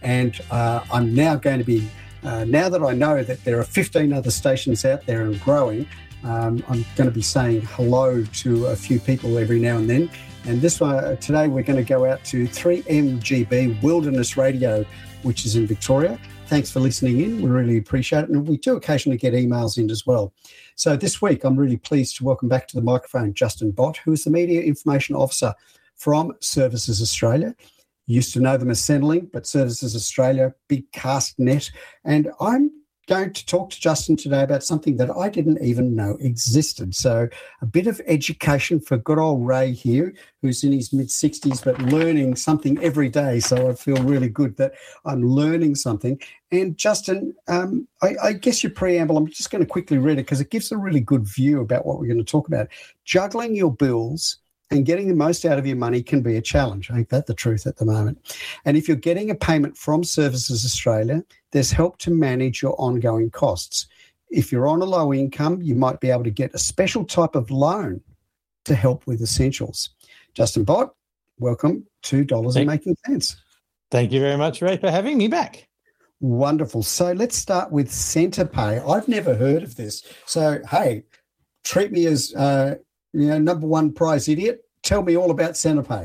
And I'm now going to be, now that I know that there are 15 other stations out there and growing, I'm going to be saying hello to a few people every now and then. And this one, today we're going to go out to 3MGB Wilderness Radio, which is in Victoria. Thanks for listening in. We really appreciate it. And we do occasionally get emails in as well. So this week, I'm really pleased to welcome back to the microphone Justin Bott, who is the Media Information Officer from Services Australia. You used to know them as Centrelink, but Services Australia, big cast net. And I'm going to talk to Justin today about something that I didn't even know existed. So a bit of education for good old Ray here, who's in his mid-60s but learning something every day. So I feel really good that I'm learning something. And Justin, I guess your preamble, I'm just going to quickly read it because it gives a really good view about what we're going to talk about. Juggling your bills and getting the most out of your money can be a challenge. Ain't that the truth at the moment? And if you're getting a payment from Services Australia, there's help to manage your ongoing costs. If you're on a low income, you might be able to get a special type of loan to help with essentials. Justin Bott, welcome to Dollars and Making Sense. Thank you very much, Ray, for having me back. Wonderful. So let's start with Centrepay. I've never heard of this. So, hey, treat me as number one prize idiot. Tell me all about Centrepay.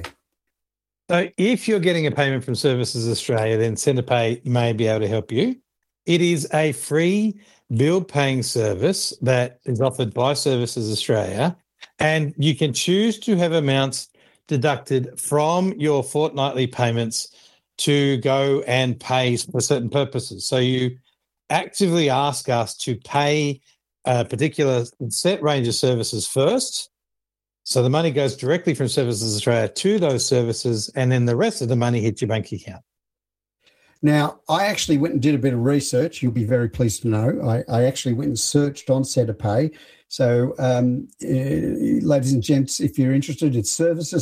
So if you're getting a payment from Services Australia, then Centrepay may be able to help you. It is a free bill paying service that is offered by Services Australia, and you can choose to have amounts deducted from your fortnightly payments to go and pay for certain purposes. So you actively ask us to pay a particular set range of services first. So the money goes directly from Services Australia to those services, and then the rest of the money hits your bank account. Now, I actually went and did a bit of research. You'll be very pleased to know. I actually went and searched on Centrepay. So, ladies and gents, if you're interested, it's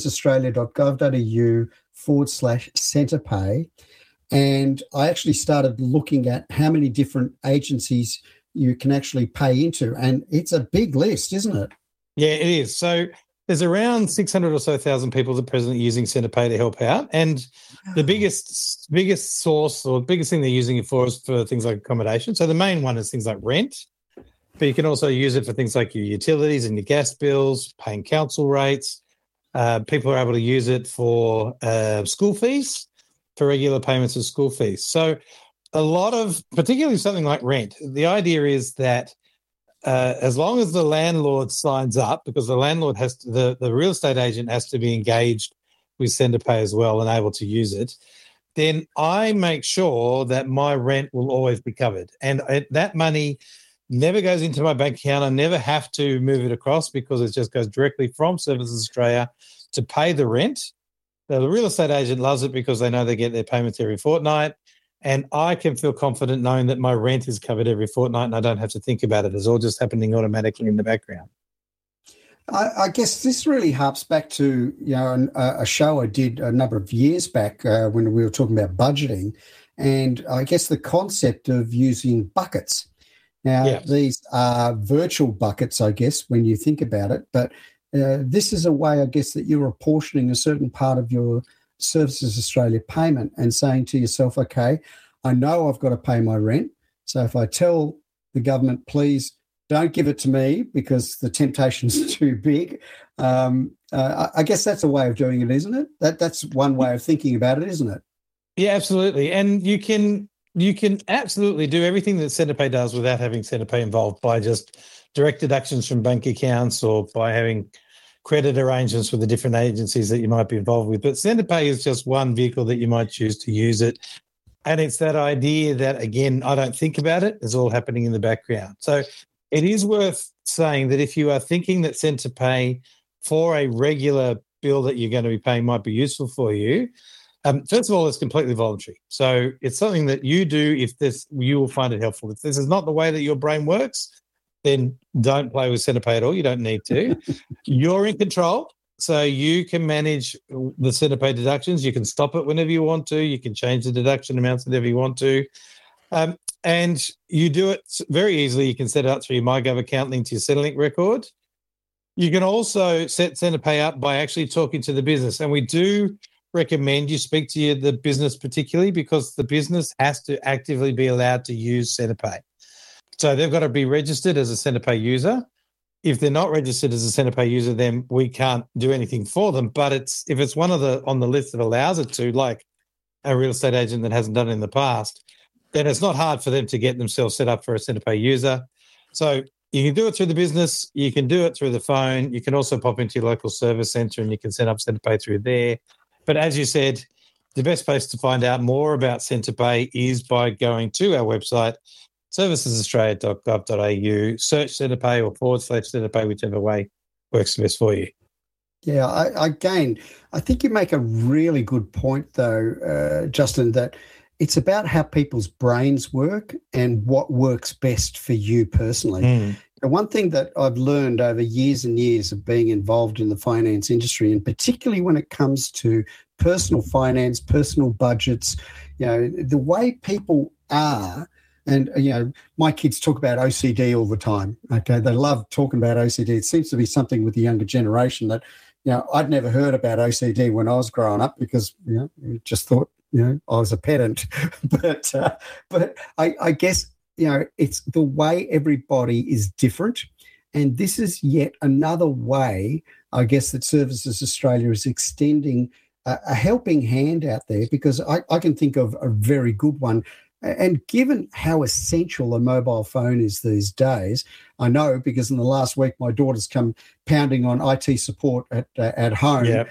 servicesaustralia.gov.au/Centrepay. And I actually started looking at how many different agencies you can actually pay into. And it's a big list, isn't it? Yeah, it is. So there's around 600 or so thousand people at present using Centrepay to help out. And the biggest source or biggest thing they're using it for is for things like accommodation. So the main one is things like rent, but you can also use it for things like your utilities and your gas bills, paying council rates. People are able to use it for school fees, for regular payments of school fees. So a lot of, particularly something like rent, the idea is that as long as the landlord signs up, because the landlord has to, the real estate agent has to be engaged with Centrepay as well and able to use it, then I make sure that my rent will always be covered. And that money never goes into my bank account. I never have to move it across because it just goes directly from Services Australia to pay the rent. Now, the real estate agent loves it because they know they get their payments every fortnight. And I can feel confident knowing that my rent is covered every fortnight and I don't have to think about it. It's all just happening automatically in the background. I guess this really harps back to a show I did a number of years back when we were talking about budgeting, and I guess the concept of using buckets. Now, These are virtual buckets, I guess, when you think about it, but this is a way, I guess, that you're apportioning a certain part of your Services Australia payment and saying to yourself, okay, I know I've got to pay my rent. So if I tell the government, please don't give it to me because the temptation's too big, I guess that's a way of doing it, isn't it? That's one way of thinking about it, isn't it? Yeah, absolutely. And you can absolutely do everything that Centrepay does without having Centrepay involved by just direct deductions from bank accounts or by having credit arrangements with the different agencies that you might be involved with. But Centrepay is just one vehicle that you might choose to use it. And it's that idea that, again, I don't think about it. It's all happening in the background. So it is worth saying that if you are thinking that Centrepay for a regular bill that you're going to be paying might be useful for you, first of all, it's completely voluntary. So it's something that you do you will find it helpful. If this is not the way that your brain works, then don't play with Centrepay at all. You don't need to. You're in control, so you can manage the Centrepay deductions. You can stop it whenever you want to. You can change the deduction amounts whenever you want to. And you do it very easily. You can set it up through your MyGov account linked to your Centrelink record. You can also set Centrepay up by actually talking to the business. And we do recommend you speak to the business particularly, because the business has to actively be allowed to use Centrepay. So they've got to be registered as a Centrepay user. If they're not registered as a Centrepay user, then we can't do anything for them. But if it's one of the on the list that allows it to, like a real estate agent that hasn't done it in the past, then it's not hard for them to get themselves set up for a Centrepay user. So you can do it through the business. You can do it through the phone. You can also pop into your local service centre and you can set up Centrepay through there. But as you said, the best place to find out more about Centrepay is by going to our website, servicesaustralia.gov.au, search Centrepay or /Centrepay, whichever way works best for you. Yeah, I think you make a really good point, though, Justin, that it's about how people's brains work and what works best for you personally. The one thing that I've learned over years and years of being involved in the finance industry, and particularly when it comes to personal finance, personal budgets, the way people are. And, my kids talk about OCD all the time. Okay. They love talking about OCD. It seems to be something with the younger generation that, I'd never heard about OCD when I was growing up because, just thought, I was a pedant. but I guess, it's the way everybody is different. And this is yet another way, I guess, that Services Australia is extending a helping hand out there, because I can think of a very good one. And given how essential a mobile phone is these days, I know because in the last week my daughter's come pounding on IT support at home. Yep.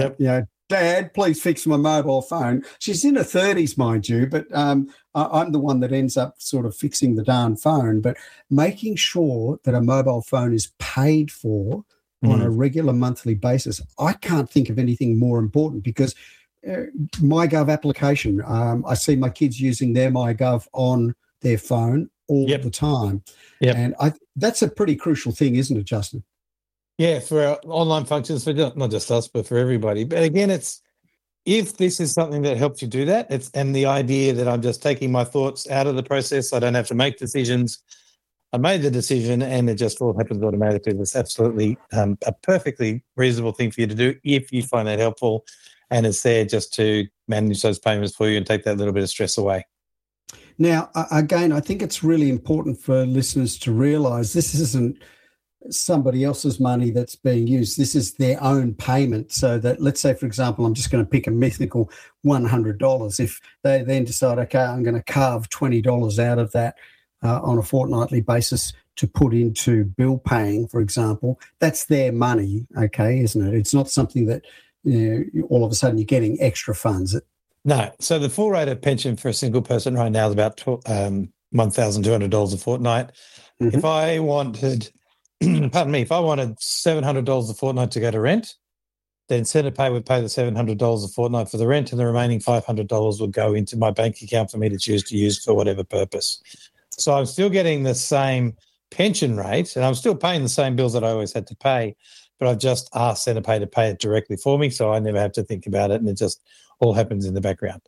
Dad, please fix my mobile phone. She's in her 30s, mind you, but I'm the one that ends up sort of fixing the darn phone. But making sure that a mobile phone is paid for on a regular monthly basis, I can't think of anything more important, because MyGov application, I see my kids using their MyGov on their phone all the time. And that's a pretty crucial thing, isn't it, Justin? Yeah, for our online functions, for not just us, but for everybody. But again, if this is something that helps you do that, and the idea that I'm just taking my thoughts out of the process, I don't have to make decisions. I made the decision and it just all happens automatically. That's absolutely a perfectly reasonable thing for you to do if you find that helpful. And it's there just to manage those payments for you and take that little bit of stress away. Now, again, I think it's really important for listeners to realise this isn't somebody else's money that's being used. This is their own payment. So that, let's say, for example, I'm just going to pick a mythical $100. If they then decide, okay, I'm going to carve $20 out of that on a fortnightly basis to put into bill paying, for example, that's their money, okay, isn't it? It's not something that all of a sudden you're getting extra funds. No. So the full rate of pension for a single person right now is about $1,200 a fortnight. If I wanted, if I wanted $700 a fortnight to go to rent, then Centrepay would pay the $700 a fortnight for the rent, and the remaining $500 would go into my bank account for me to choose to use for whatever purpose. So I'm still getting the same pension rate, and I'm still paying the same bills that I always had to pay, but I've just asked Centrepay to pay it directly for me, so I never have to think about it, and it just all happens in the background.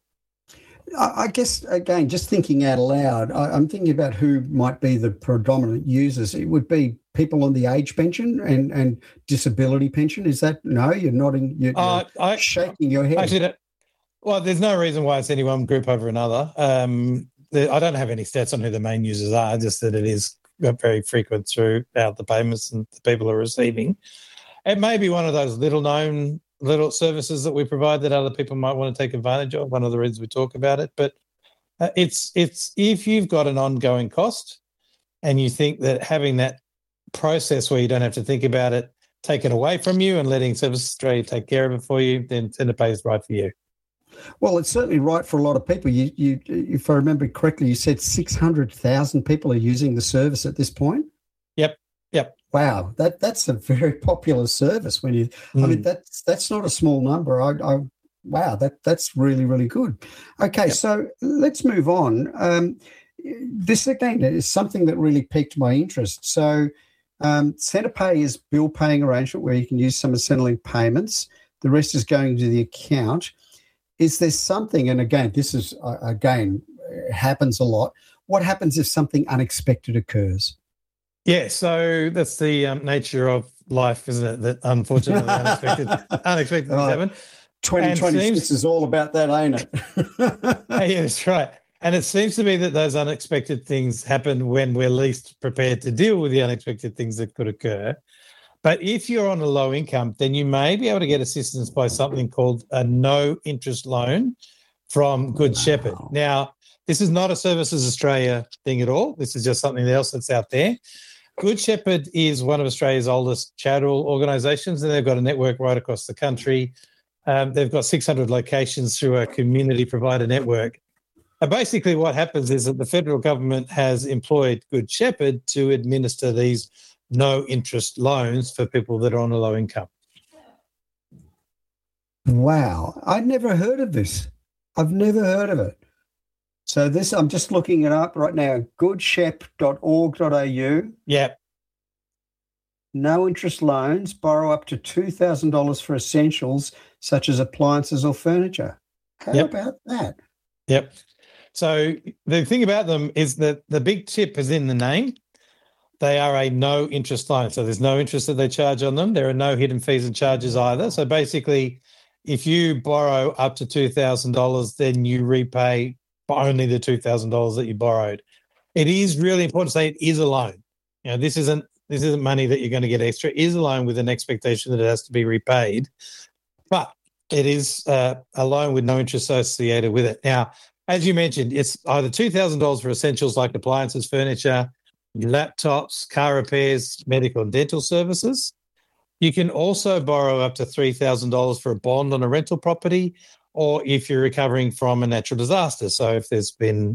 I guess, again, just thinking out loud, I'm thinking about who might be the predominant users. It would be people on the age pension and disability pension. Is that, no, you're nodding, you're shaking your head. Actually, well, there's no reason why it's any one group over another. I don't have any stats on who the main users are, just that it is very frequent throughout the payments and the people are receiving. It may be one of those little services that we provide that other people might want to take advantage of, one of the reasons we talk about it. But it's if you've got an ongoing cost and you think that having that process where you don't have to think about it taken away from you and letting Services Australia take care of it for you, then Centrepay is right for you. Well, it's certainly right for a lot of people. You, if I remember correctly, you said 600,000 people are using the service at this point? Yep. Wow, that's a very popular service. When you, I mean, that's not a small number. Wow, that's really, really good. Okay, so let's move on. This again is something that really piqued my interest. So, Centrepay is bill paying arrangement where you can use some of Centrelink payments. The rest is going to the account. Is there something? And again, this is happens a lot. What happens if something unexpected occurs? Yeah, so that's the nature of life, isn't it? That unfortunately unexpected things happen. 2026 is all about that, ain't it? Yeah, that's right. And it seems to me that those unexpected things happen when we're least prepared to deal with the unexpected things that could occur. But if you're on a low income, then you may be able to get assistance by something called a no interest loan from Good Shepherd. Now, this is not a Services Australia thing at all. This is just something else that's out there. Good Shepherd is one of Australia's oldest charitable organisations, and they've got a network right across the country. They've got 600 locations through a community provider network. Basically, what happens is that the federal government has employed Good Shepherd to administer these no-interest loans for people that are on a low income. Wow. I'd never heard of this. I've never heard of it. So this, I'm just looking it up right now, goodshep.org.au. Yep. No interest loans, borrow up to $2,000 for essentials such as appliances or furniture. How about that? Yep. So the thing about them is that the big tip is in the name. They are a no interest loan. So there's no interest that they charge on them. There are no hidden fees and charges either. So basically, if you borrow up to $2,000, then you repay only the $2,000 that you borrowed. It is really important to say it is a loan. You know, this isn't money that you're going to get extra. It is a loan with an expectation that it has to be repaid. But it is a loan with no interest associated with it. Now, as you mentioned, it's either $2,000 for essentials like appliances, furniture, laptops, car repairs, medical and dental services. You can also borrow up to $3,000 for a bond on a rental property, or if you're recovering from a natural disaster. So if there's been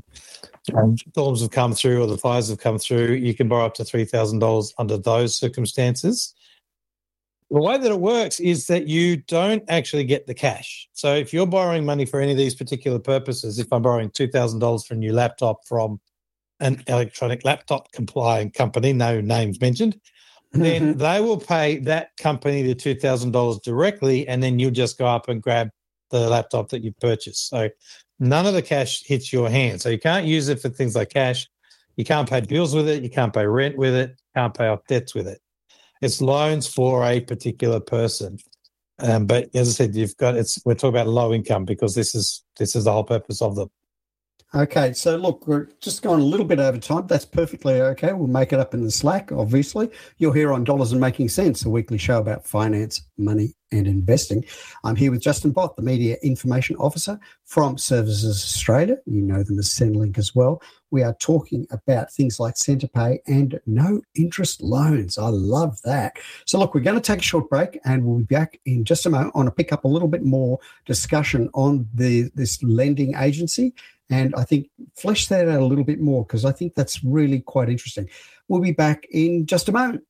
storms have come through or the fires have come through, you can borrow up to $3,000 under those circumstances. The way that it works is that you don't actually get the cash. So if you're borrowing money for any of these particular purposes, if I'm borrowing $2,000 for a new laptop from an electronic laptop compliant company, no names mentioned, then they will pay that company the $2,000 directly, and then you'll just go up and grab the laptop that you purchased. So none of the cash hits your hand. So you can't use it for things like cash. You can't pay bills with it. You can't pay rent with it. You can't pay off debts with it. It's loans for a particular person. But as I said, we're talking about low income because this is the whole purpose of them. Okay, so look, we're just going a little bit over time. That's perfectly okay. We'll make it up in the Slack, obviously. You're here on Dollars and Making Sense, a weekly show about finance, money and investing. I'm here with Justin Bott, the Media Information Officer from Services Australia. You know them as Centrelink as well. We are talking about things like Centrepay and no interest loans. I love that. So look, we're going to take a short break and we'll be back in just a moment. I want to pick up a little bit more discussion on this lending agency. And I think flesh that out a little bit more because I think that's really quite interesting. We'll be back in just a moment.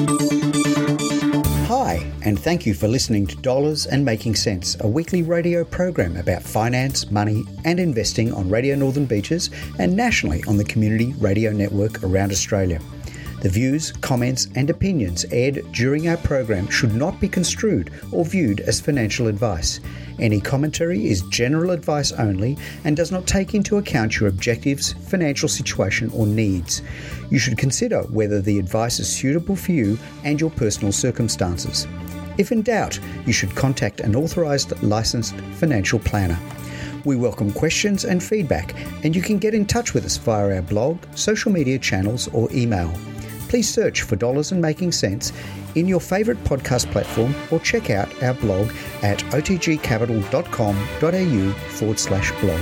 Hi, and thank you for listening to Dollars and Making Sense, a weekly radio program about finance, money and investing on Radio Northern Beaches and nationally on the Community Radio Network around Australia. The views, comments and opinions aired during our program should not be construed or viewed as financial advice. Any commentary is general advice only and does not take into account your objectives, financial situation or needs. You should consider whether the advice is suitable for you and your personal circumstances. If in doubt, you should contact an authorised licensed financial planner. We welcome questions and feedback, and you can get in touch with us via our blog, social media channels or email. Please search for Dollars and Making Sense in your favourite podcast platform or check out our blog at otgcapital.com.au/blog.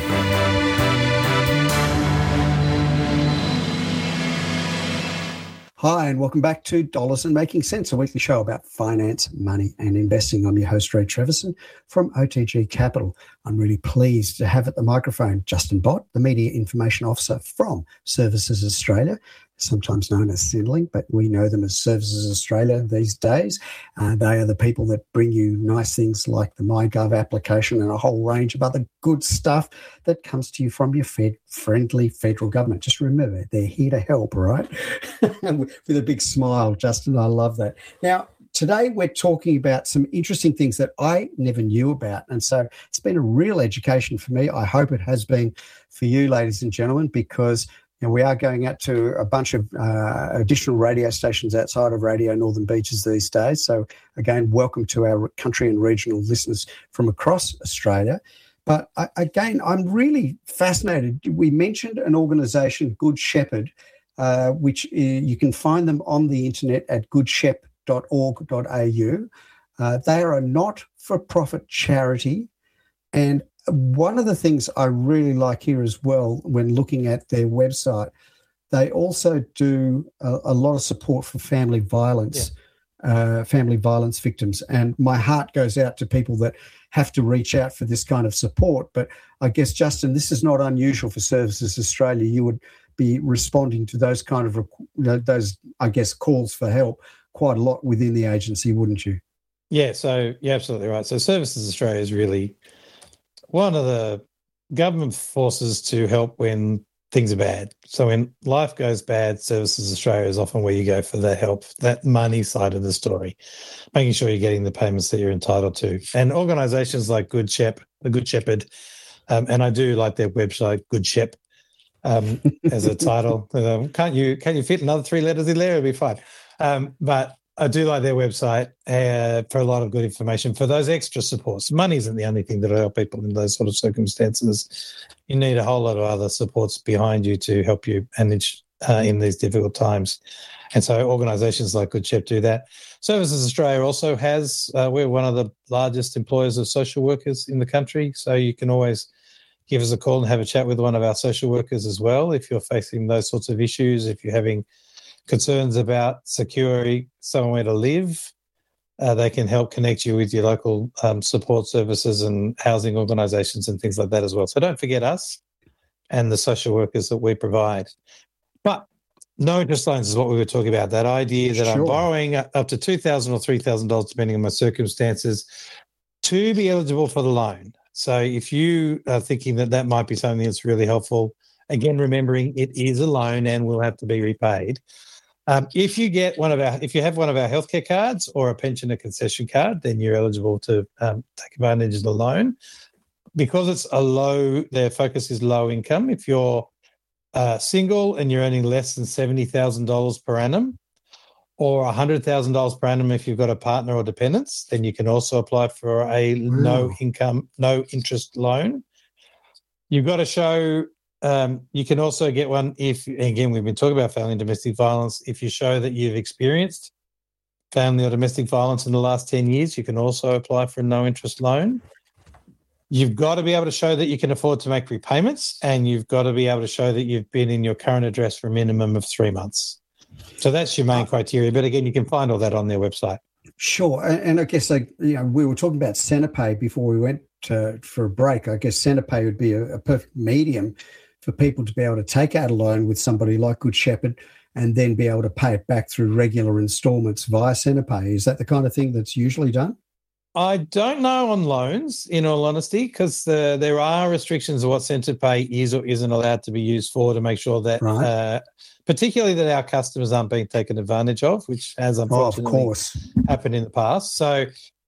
Hi, and welcome back to Dollars and Making Sense, a weekly show about finance, money and investing. I'm your host, Ray Treverson from OTG Capital. I'm really pleased to have at the microphone Justin Bott, the Media Information Officer from Services Australia, sometimes known as Centrelink, but we know them as Services Australia these days. They are the people that bring you nice things like the MyGov application and a whole range of other good stuff that comes to you from your friendly federal government. Just remember, they're here to help, right? With a big smile, Justin. I love that. Now, today we're talking about some interesting things that I never knew about. And so it's been a real education for me. I hope it has been for you, ladies and gentlemen, because And we are going out to a bunch of additional radio stations outside of Radio Northern Beaches these days. So, again, welcome to our country and regional listeners from across Australia. But, again, I'm really fascinated. We mentioned an organisation, Good Shepherd, which you can find them on the internet at goodshep.org.au. They are a not-for-profit charity. And one of the things I really like here as well, when looking at their website, they also do a lot of support for family violence victims. And my heart goes out to people that have to reach out for this kind of support. But I guess, Justin, this is not unusual for Services Australia. You would be responding to those kind of, calls for help quite a lot within the agency, wouldn't you? Yeah, so you're absolutely right. So Services Australia is really one of the government forces to help when things are bad. So when life goes bad, Services Australia is often where you go for that help, that money side of the story, making sure you're getting the payments that you're entitled to. And organisations like the Good Shepherd, and I do like their website, Good Shep, as a title. Can you fit another 3 letters in there? It'll be fine. But I do like their website for a lot of good information for those extra supports. Money isn't the only thing that will help people in those sort of circumstances. You need a whole lot of other supports behind you to help you manage in these difficult times. And so organisations like Good Shep do that. Services Australia also has, we're one of the largest employers of social workers in the country, so you can always give us a call and have a chat with one of our social workers as well if you're facing those sorts of issues, if you're having concerns about securing somewhere to live. They can help connect you with your local support services and housing organisations and things like that as well. So don't forget us and the social workers that we provide. But no interest loans is what we were talking about, that idea that I'm borrowing up to $2,000 or $3,000, depending on my circumstances, to be eligible for the loan. So if you are thinking that might be something that's really helpful, again, remembering it is a loan and will have to be repaid. If you have one of our healthcare cards or a pensioner concession card, then you're eligible to take advantage of the loan. Because it's their focus is low income. If you're single and you're earning less than $70,000 per annum, or $100,000 per annum if you've got a partner or dependents, then you can also apply for a no interest loan. You've got to show. You can also get one if, again, we've been talking about family and domestic violence. If you show that you've experienced family or domestic violence in the last 10 years, you can also apply for a no-interest loan. You've got to be able to show that you can afford to make repayments, and you've got to be able to show that you've been in your current address for a minimum of 3 months. So that's your main criteria. But, again, you can find all that on their website. Sure. And I guess we were talking about Centrepay before we went for a break. I guess Centrepay would be a perfect medium for people to be able to take out a loan with somebody like Good Shepherd and then be able to pay it back through regular instalments via Centrepay. Is that the kind of thing that's usually done? I don't know on loans, in all honesty, because there are restrictions of what Centrepay is or isn't allowed to be used for, to make sure that, particularly that our customers aren't being taken advantage of, which has unfortunately happened in the past. So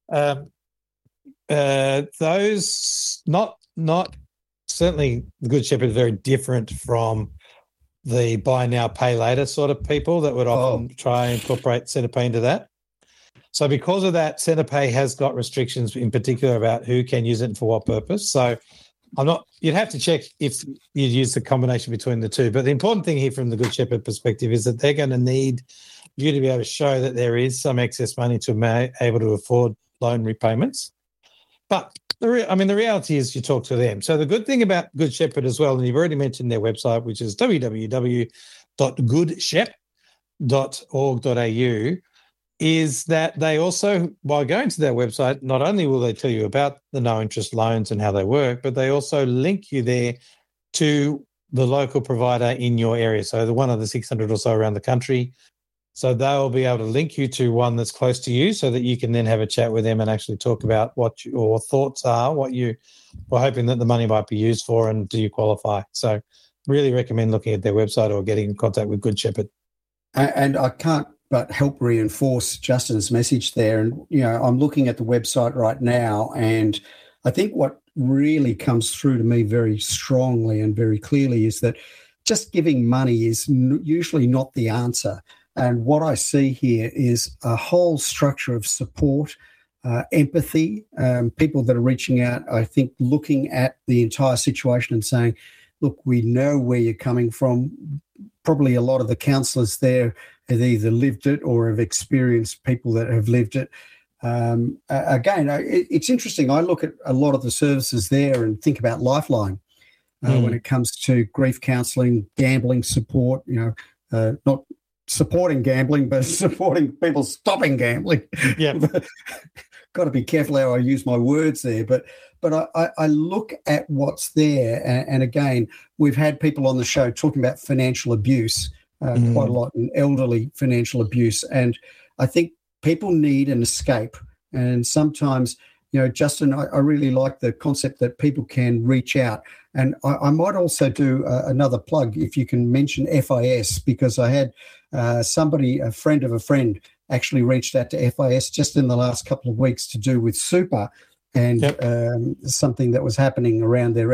those not certainly the Good Shepherd is very different from the buy now, pay later sort of people that would often try and incorporate Centrepay into that. So because of that, Centrepay has got restrictions in particular about who can use it and for what purpose. So you'd have to check if you'd use the combination between the two. But the important thing here from the Good Shepherd perspective is that they're going to need you to be able to show that there is some excess money to be able to afford loan repayments. But the reality is you talk to them. So the good thing about Good Shepherd as well, and you've already mentioned their website, which is www.goodshep.org.au, is that they also, by going to their website, not only will they tell you about the no-interest loans and how they work, but they also link you there to the local provider in your area. So the one of the 600 or so around the country. So they'll be able to link you to one that's close to you so that you can then have a chat with them and actually talk about what your thoughts are, what you were hoping that the money might be used for, and do you qualify. So really recommend looking at their website or getting in contact with Good Shepherd. And I can't but help reinforce Justin's message there. And, I'm looking at the website right now, and I think what really comes through to me very strongly and very clearly is that just giving money is usually not the answer. And what I see here is a whole structure of support, empathy, people that are reaching out, I think, looking at the entire situation and saying, look, we know where you're coming from. Probably a lot of the counsellors there have either lived it or have experienced people that have lived it. Again, it's interesting. I look at a lot of the services there and think about Lifeline when it comes to grief counselling, gambling support, not supporting gambling, but supporting people stopping gambling. Yeah. Got to be careful how I use my words there. But I look at what's there. And again, we've had people on the show talking about financial abuse quite a lot, and elderly financial abuse. And I think people need an escape. And sometimes, Justin, I really like the concept that people can reach out. And I might also do another plug, if you can mention FIS, because I had a friend of a friend, actually reached out to FIS just in the last couple of weeks to do with super and something that was happening around their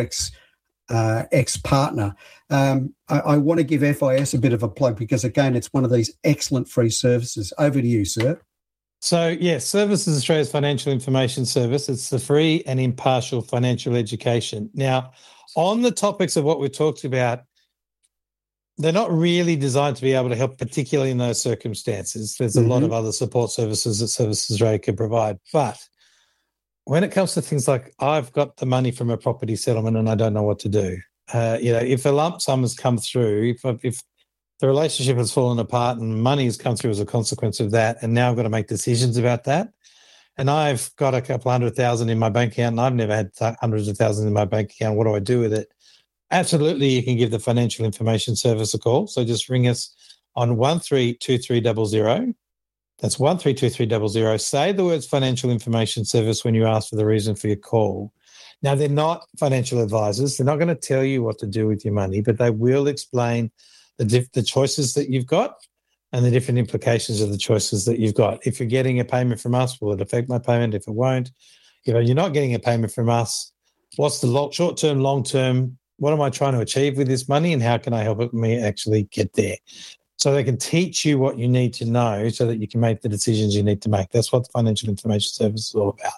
ex-partner. I want to give FIS a bit of a plug because, again, it's one of these excellent free services. Over to you, sir. So, yes, Services Australia's financial information service. It's the free and impartial financial education. Now, on the topics of what we've talked about, they're not really designed to be able to help, particularly in those circumstances. There's a lot of other support services that Services Australia can provide. But when it comes to things like, I've got the money from a property settlement and I don't know what to do, if a lump sum has come through, if the relationship has fallen apart and money has come through as a consequence of that, and now I've got to make decisions about that, and I've got a couple $100,000 in my bank account and I've never had hundreds of thousands in my bank account, what do I do with it? Absolutely, you can give the Financial Information Service a call. So just ring us on 132300. That's 132300. Say the words Financial Information Service when you ask for the reason for your call. Now, they're not financial advisors. They're not going to tell you what to do with your money, but they will explain the choices that you've got and the different implications of the choices that you've got. If you're getting a payment from us, will it affect my payment? If it won't, you're not getting a payment from us, what's the short-term, long-term? What am I trying to achieve with this money, and how can I help me actually get there? So they can teach you what you need to know so that you can make the decisions you need to make. That's what the Financial Information Service is all about.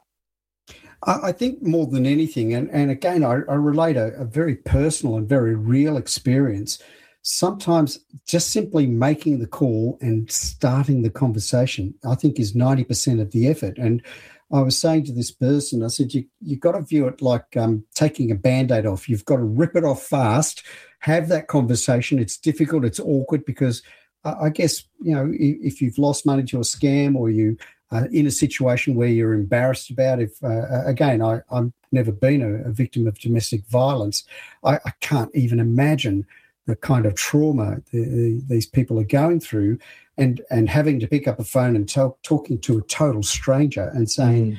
I think more than anything, and again, I relate a very personal and very real experience. Sometimes just simply making the call and starting the conversation, I think, is 90% of the effort. And I was saying to this person, I said, you've got to view it like taking a Band-Aid off. You've got to rip it off fast, have that conversation. It's difficult, it's awkward because I guess, if you've lost money to a scam or you are in a situation where you're embarrassed about again, I've never been a victim of domestic violence. I can't even imagine the kind of trauma these people are going through. And having to pick up a phone and talking to a total stranger and saying,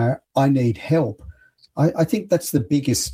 I need help. I think that's the biggest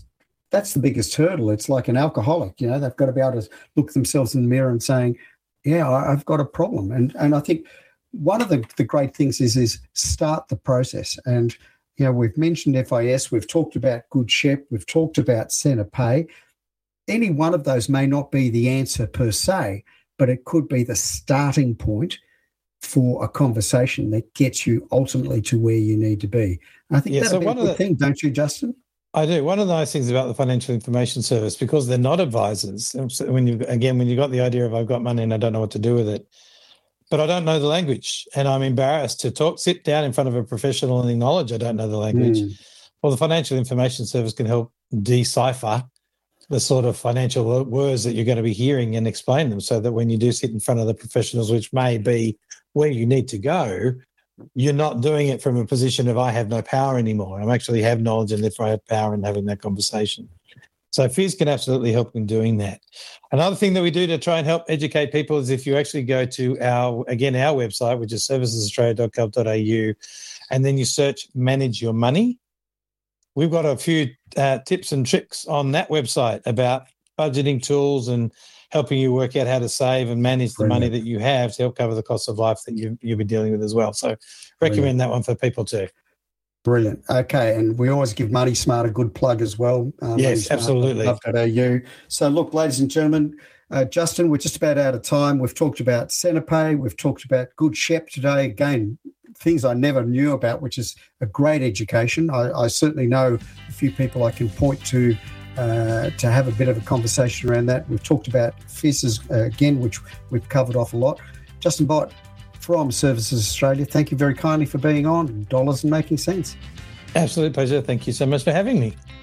hurdle. It's like an alcoholic, they've got to be able to look themselves in the mirror and saying, I've got a problem. And I think one of the great things is start the process. And, we've mentioned FIS, we've talked about Good Shep, we've talked about Centre Pay. Any one of those may not be the answer per se, but it could be the starting point for a conversation that gets you ultimately to where you need to be. I think that's a good thing, don't you, Justin? I do. One of the nice things about the Financial Information Service, because they're not advisors, when you've got the idea of I've got money and I don't know what to do with it, but I don't know the language and I'm embarrassed to sit down in front of a professional and acknowledge I don't know the language. Well, the Financial Information Service can help decipher the sort of financial words that you're going to be hearing and explain them so that when you do sit in front of the professionals, which may be where you need to go, you're not doing it from a position of I have no power anymore. I actually have knowledge and therefore I have power in having that conversation. So FIS can absolutely help in doing that. Another thing that we do to try and help educate people is if you actually go to our website, which is servicesaustralia.com.au, and then you search Manage Your Money. We've got a few tips and tricks on that website about budgeting tools and helping you work out how to save and manage the money that you have to help cover the cost of life that you'll be dealing with as well. So recommend that one for people too. Brilliant. Okay, and we always give Money Smart a good plug as well. Yes, absolutely. Love.au. So look, ladies and gentlemen, Justin, we're just about out of time. We've talked about Centerpay. We've talked about Good Shep today. Again, things I never knew about, which is a great education. I certainly know a few people I can point to have a bit of a conversation around that. We've talked about FIS again, which we've covered off a lot. Justin Bott from Services Australia, thank you very kindly for being on Dollars and Making Sense. Absolute pleasure. Thank you so much for having me.